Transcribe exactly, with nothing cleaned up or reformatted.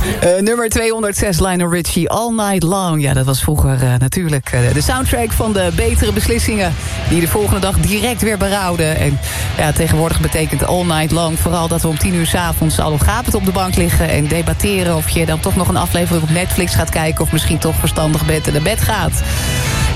Uh, nummer tweehonderdzes, Lionel Richie, All Night Long. Ja, dat was vroeger uh, natuurlijk uh, de soundtrack van de betere beslissingen... die de volgende dag direct weer berouwden. En ja, tegenwoordig betekent All Night Long vooral dat we om tien uur 's avonds... al gapend op de bank liggen en debatteren... of je dan toch nog een aflevering op Netflix gaat kijken... of misschien toch verstandig bed en naar bed gaat.